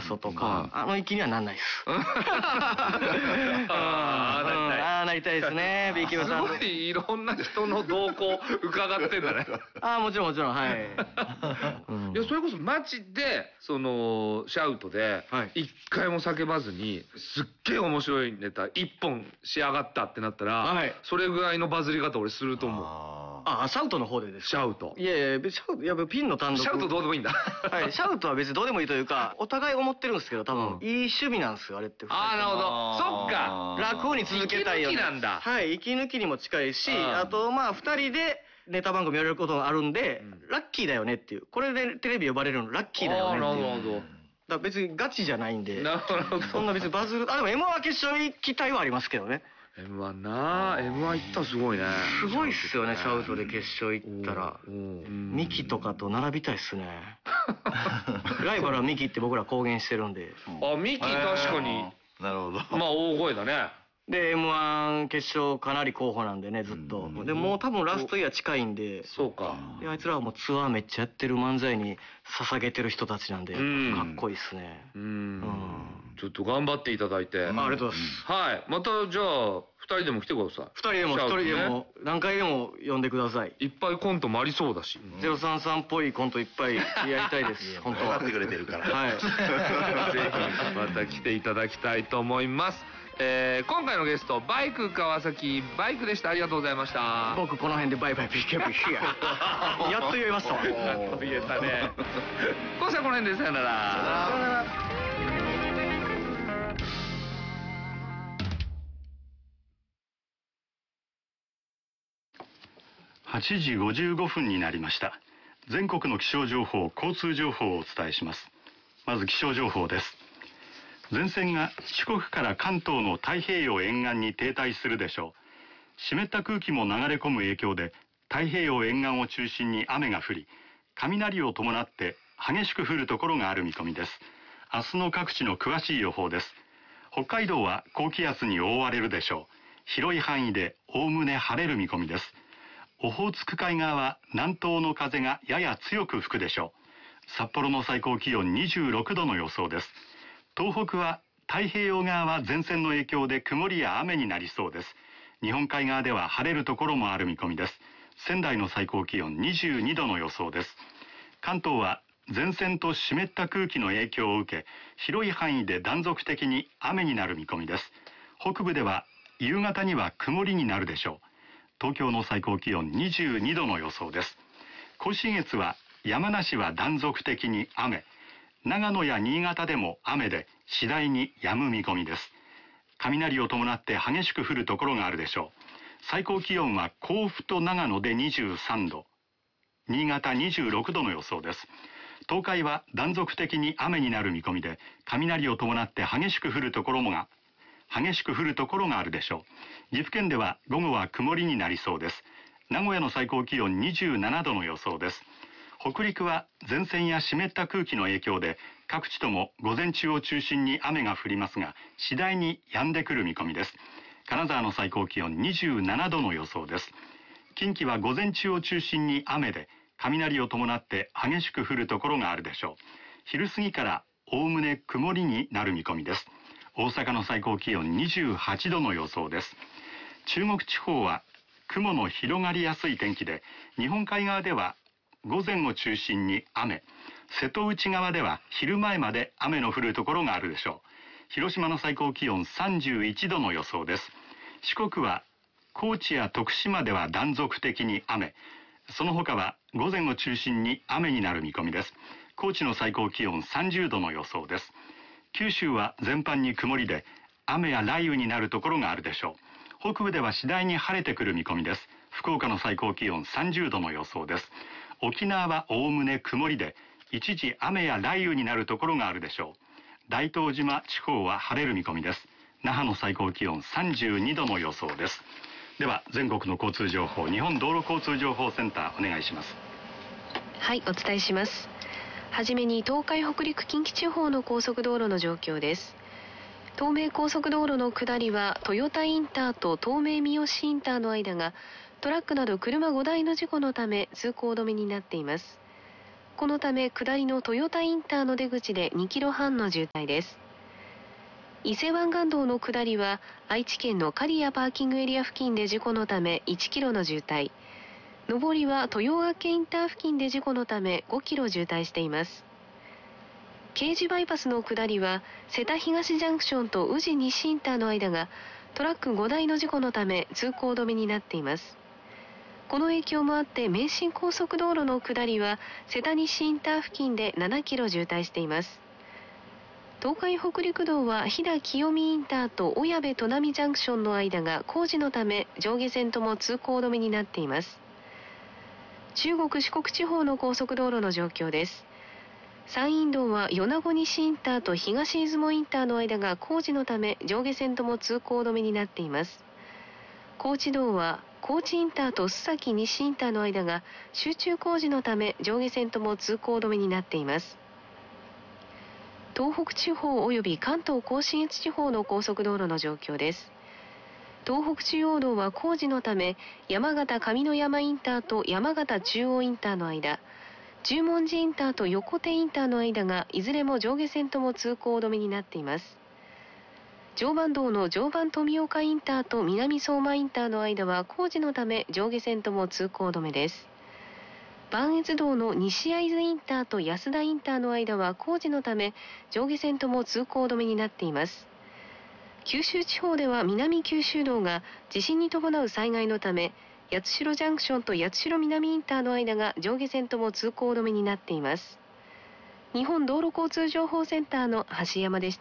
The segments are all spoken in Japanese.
ソとか、あの域にはなんないです。なりたいですね、B 級さん。 すごいいろんな人の動向伺ってんだね。 もちろんもちろん、はい。 いや、それこそマジで、シャウトで、一回も叫ばずに、すっげえ面白いネタ、一本仕上がったってなったら、それぐらいのバズり方俺すると思う。 シャウトの方でですか？ シャウト。 いやいや、シャウト、ピンの単独。 シャウトどうでもいいんだ。 はい、シャウトは別にどうでもいいというか、お互い思ってるんですけど、多分、いい趣味なんですよ、あれって。 なるほど。そっか。 楽に続けたいよね。 息抜きなんだ。 はい、息抜きにも近いし、あと、二人でネタ番組やれることがあるんで、ラッキーだよねっていう。これでテレビ呼ばれるのラッキーだよねっていう。 なるほど。 だ別にガチじゃないんで。 なるほど。 そんな別にバズる。でも M1 決勝行きたいはありますけどね。 M1 なぁ。M1 行ったらすごいね。 すごいっすよね、シャウトで決勝行ったら。ミキとかと並びたいっすね。ライバルはミキって僕ら公言してるんで。 ミキ確かに。 なるほど。 まあ大声だね。 で、M1 決勝かなり候補なんでね、ずっと。で、もう多分ラストイヤー近いんで。 そうか。 で、あいつらはもうツアーめっちゃやってる漫才に捧げてる人たちなんで、かっこいいっすね。 ちょっと頑張っていただいて。 ありがとうございます。 はい。またじゃあ、二人でも来てください。 二人でも、何回でも呼んでください。 いっぱいコントもありそうだし。 033っぽいコントいっぱいやりたいです。本当は。 分かってくれてるから。 はい。 ぜひ、また来ていただきたいと思います。今回のゲスト、バイク川崎バイクでした。ありがとうございました。 僕この辺でバイバイ PKP やっと言えましたわ。 やっと言えたね。今週はこの辺でさよなら。さよなら。 8時55分になりました。全国の気象情報、交通情報をお伝えします。まず気象情報です。前線が四国から関東の太平洋沿岸に停滞するでしょう。湿った空気も流れ込む影響で太平洋沿岸を中心に雨が降り、雷を伴って激しく降るところがある見込みです。明日の各地の詳しい予報です。北海道は高気圧に覆われるでしょう。広い範囲でおおむね晴れる見込みです。オホーツク海側は南東の風がやや強く吹くでしょう。札幌の最高気温26度の予想です。東北は太平洋側は前線の影響で曇りや雨になりそうです。日本海側では晴れるところもある見込みです。仙台の最高気温22度の予想です。関東は前線と湿った空気の影響を受け、広い範囲で断続的に雨になる見込みです。北部では夕方には曇りになるでしょう。東京の最高気温22度の予想です。甲信越は山梨は断続的に雨、長野や新潟でも雨で次第に止む見込みです。雷を伴って激しく降るところがあるでしょう。最高気温は甲府と長野で23度、新潟26度の予想です。東海は断続的に雨になる見込みで、雷を伴って激しく降るところがあるでしょう。岐阜県では午後は曇りになりそうです。名古屋の最高気温27度の予想です。北陸は前線や湿った空気の影響で各地とも午前中を中心に雨が降りますが、次第に止んでくる見込みです。金沢の最高気温27度の予想です。近畿は午前中を中心に雨で雷を伴って激しく降るところがあるでしょう。昼過ぎからおおむね曇りになる見込みです。大阪の最高気温28度の予想です。中国地方は雲の広がりやすい天気で、日本海側では午前を中心に雨、瀬戸内側では昼前まで雨の降るところがあるでしょう。広島の最高気温31度の予想です。四国は高知や徳島では断続的に雨、その他は午前を中心に雨になる見込みです。高知の最高気温30度の予想です。九州は全般に曇りで雨や雷雨になるところがあるでしょう。北部では次第に晴れてくる見込みです。福岡の最高気温30度の予想です。沖縄はおおむね曇りで一時雨や雷雨になるところがあるでしょう。大東島地方は晴れる見込みです。那覇の最高気温32度の予想です。では全国の交通情報、日本道路交通情報センターお願いします。 はい、お伝えします。はじめに東海北陸近畿地方の高速道路の状況です。東名高速道路の下りは豊田インターと東名三好インターの間がトラックなど車5台の事故のため通行止めになっています。 このため下りの豊田インターの出口で2キロ半の渋滞です。伊勢湾岸道の下りは愛知県の刈谷パーキングエリア付近で事故のため1キロの渋滞、上りは豊垣インター付近で事故のため5キロ渋滞しています。京滋バイパスの下りは瀬田東ジャンクションと宇治西インターの間がトラック5台の事故のため通行止めになっています。この影響もあって名神高速道路の下りは瀬田西インター付近で7キロ渋滞しています。東海北陸道は飛騨清見インターと小矢部砺波ジャンクションの間が工事のため上下線とも通行止めになっています。中国四国地方の高速道路の状況です。山陰道は米子西インターと東出雲インターの間が工事のため上下線とも通行止めになっています。高知道は高知インターと須崎西インターの間が集中工事のため上下線とも通行止めになっています。東北地方及び関東甲信越地方の高速道路の状況です。東北中央道は工事のため山形上山インターと山形中央インターの間、十文字インターと横手インターの間がいずれも上下線とも通行止めになっています。常磐道の常磐富岡インターと南相馬インターの間は工事のため上下線とも通行止めです。磐越道の西会津インターと安田インターの間は工事のため上下線とも通行止めになっています。九州地方では南九州道が地震に伴う災害のため八代ジャンクションと八代南インターの間が上下線とも通行止めになっています。日本道路交通情報センターの橋山でした。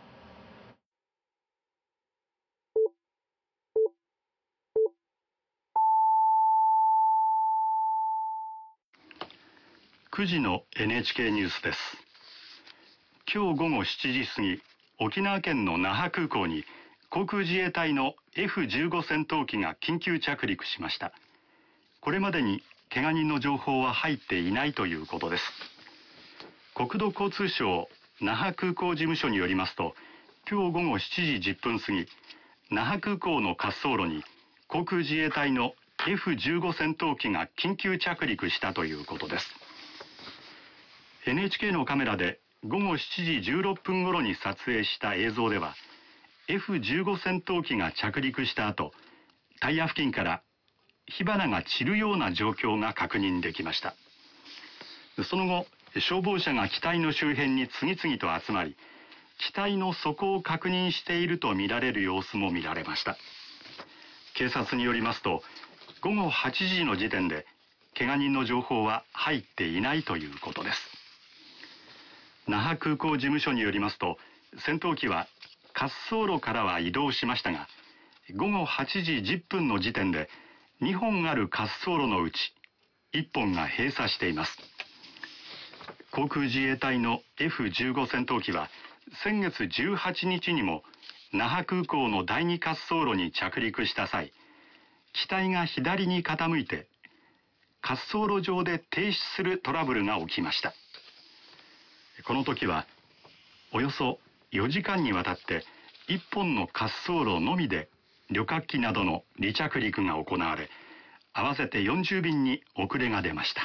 9時の NHK ニュースです。今日午後7時過ぎ、沖縄県の那覇空港に航空自衛隊の F-15 戦闘機が緊急着陸しました。これまでに怪我人の情報は入っていないということです。国土交通省那覇空港事務所によりますと、今日午後7時10分過ぎ、那覇空港の滑走路に航空自衛隊の F-15 戦闘機が緊急着陸したということです。NHK のカメラで午後7時16分頃に撮影した映像では、F-15 戦闘機が着陸した後、タイヤ付近から火花が散るような状況が確認できました。その後、消防車が機体の周辺に次々と集まり、機体の底を確認しているとみられる様子も見られました。警察によりますと、午後8時の時点で怪我人の情報は入っていないということです。那覇空港事務所によりますと、戦闘機は滑走路からは移動しましたが、午後8時10分の時点で2本ある滑走路のうち1本が閉鎖しています。航空自衛隊の F-15 戦闘機は先月18日にも那覇空港の第2滑走路に着陸した際、機体が左に傾いて滑走路上で停止するトラブルが起きました。この時はおよそ4時間にわたって1本の滑走路のみで旅客機などの離着陸が行われ、合わせて40便に遅れが出ました。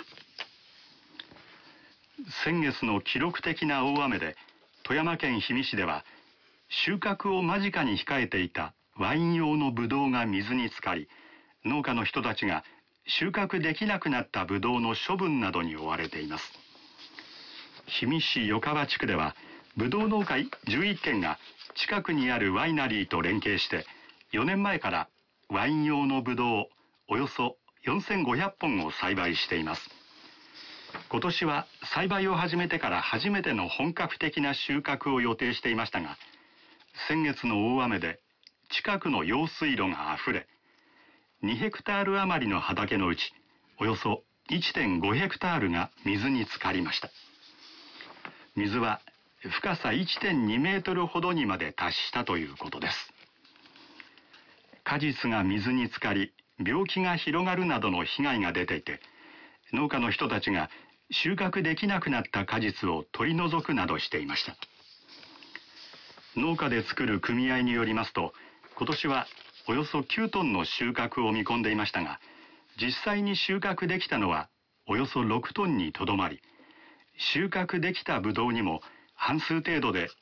先月の記録的な大雨で富山県氷見市では収穫を間近に控えていたワイン用のブドウが水に浸かり、農家の人たちが収穫できなくなったブドウの処分などに追われています。氷見市与川地区ではブドウ農家11軒が近くにあるワイナリーと連携して4年前からワイン用のブドウおよそ4500本を栽培しています。今年は栽培を始めてから初めての本格的な収穫を予定していましたが、先月の大雨で近くの用水路があふれ、2ヘクタール余りの畑のうちおよそ 1.5 ヘクタールが水に浸かりました。水は深さ 1.2 メートルほどにまで達したということです。果実が水に浸かり、病気が広がるなどの被害が出ていて、農家の人たちが収穫できなくなった果実を取り除くなどしていました。農家で作る組合によりますと、今年はおよそ9トンの収穫を見込んでいましたが、実際に収穫できたのはおよそ6トンにとどまり、収穫できたブドウにも半数程度で